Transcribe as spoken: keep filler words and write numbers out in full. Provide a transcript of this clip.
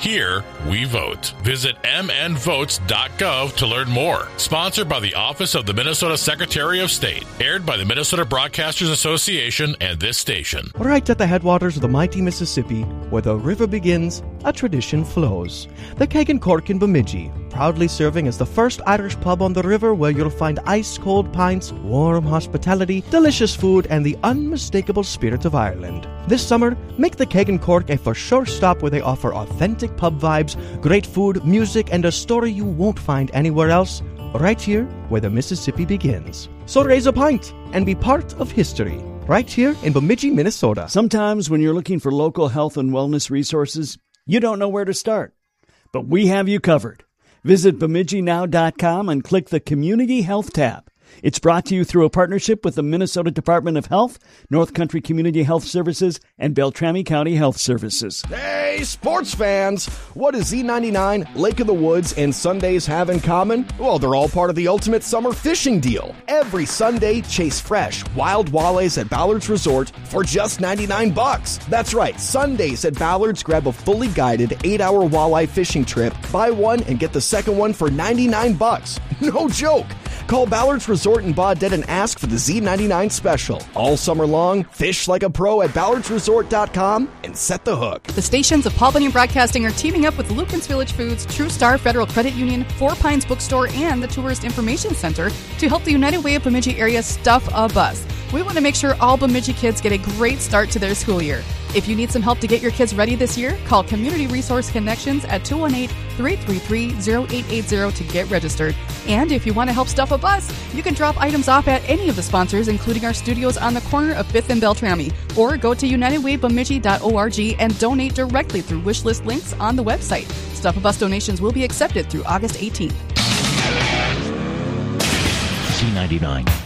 Here, we vote. Visit m n votes dot gov to learn more. Sponsored by the Office of the Minnesota Secretary of State. Aired by the Minnesota Broadcasters Association and this station. Right at the headwaters of the mighty Mississippi, where the river begins, a tradition flows. The Keg and Cork in Bemidji, proudly serving as the first Irish pub on the river where you'll find ice-cold pints, warm hospitality, delicious food, and the unmistakable spirit of Ireland. This summer, make the Keg and Cork a for-sure stop where they offer authentic pub vibes, great food, music, and a story you won't find anywhere else, right here where the Mississippi begins. So raise a pint and be part of history, right here in Bemidji, Minnesota. Sometimes when you're looking for local health and wellness resources, you don't know where to start. But we have you covered. Visit Bemidji Now dot com and click the Community Health tab. It's brought to you through a partnership with the Minnesota Department of Health, North Country Community Health Services, and Beltrami County Health Services. Hey, sports fans! What does Z ninety-nine, Lake of the Woods, and Sundays have in common? Well, they're all part of the ultimate summer fishing deal. Every Sunday, chase fresh, wild walleyes at Ballard's Resort for just ninety-nine bucks. That's right, Sundays at Ballard's, grab a fully guided eight-hour walleye fishing trip. Buy one and get the second one for ninety-nine bucks. No joke! Call Ballard's Resort in Baudette and ask for the Z ninety-nine special. All summer long, fish like a pro at ballards resort dot com and set the hook. The stations of Paul Bunyan Broadcasting are teaming up with Lukens Village Foods, True Star Federal Credit Union, Four Pines Bookstore, and the Tourist Information Center to help the United Way of Bemidji area stuff a bus. We want to make sure all Bemidji kids get a great start to their school year. If you need some help to get your kids ready this year, call Community Resource Connections at two one eight, three three three, zero eight eight zero to get registered. And if you want to help stuff a bus, you can drop items off at any of the sponsors, including our studios on the corner of fifth and Beltrami, or go to united way bemidji dot org and donate directly through wish list links on the website. Stuff a Bus donations will be accepted through August eighteenth. Z ninety-nine.